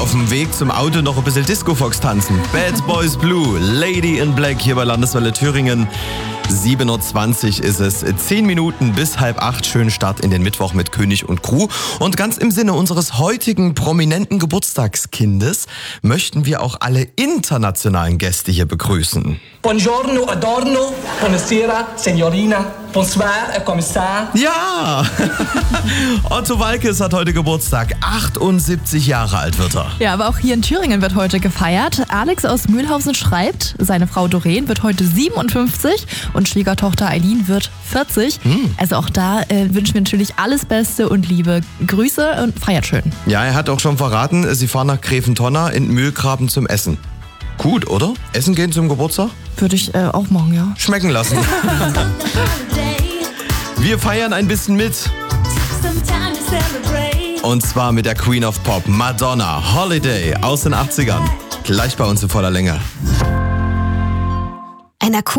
auf dem Weg zum Auto noch ein bisschen Disco-Fox tanzen. Bad Boys Blue, Lady in Black hier bei Landeswelle Thüringen. 7.20 Uhr ist es, 10 Minuten bis 7:30. Schönen Start in den Mittwoch mit König und Crew. Und ganz im Sinne unseres heutigen prominenten Geburtstagskindes möchten wir auch alle internationalen Gäste hier begrüßen. Buongiorno, adorno, buonasera, signorina, bonsoir, Kommissar. Ja! Otto Walkes hat heute Geburtstag. 78 Jahre alt wird er. Ja, aber auch hier in Thüringen wird heute gefeiert. Alex aus Mühlhausen schreibt, seine Frau Doreen wird heute 57 und Schwiegertochter Eileen wird 40. Also auch da wünschen wir natürlich alles Beste und liebe Grüße und feiert schön. Ja, er hat auch schon verraten, sie fahren nach Gräfentonna in Mühlgraben zum Essen. Gut, oder? Essen gehen zum Geburtstag? Würde ich auch machen, ja. Schmecken lassen. Wir feiern ein bisschen mit. Und zwar mit der Queen of Pop, Madonna, Holiday aus den 80ern. Gleich bei uns in voller Länge.